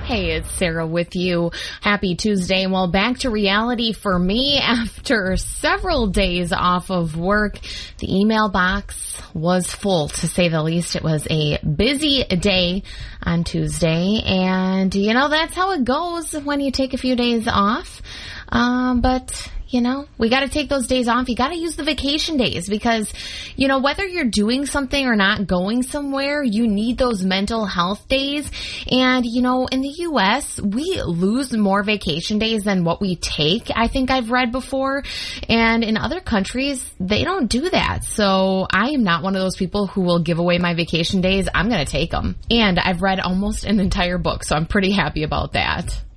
Hey, it's Sarah with you. Happy Tuesday. Well, back to reality for me after several days off of work. The email box was full, to say the least. It was a busy day on Tuesday, and you know, that's how it goes when you take a few days off. But you know, we got to take those days off. You got to use the vacation days because, you know, whether you're doing something or not going somewhere, you need those mental health days. And, you know, in the U.S., we lose more vacation days than what we take, I think I've read before. And in other countries, they don't do that. So I am not one of those people who will give away my vacation days. I'm going to take them. And I've read almost an entire book, so I'm pretty happy about that.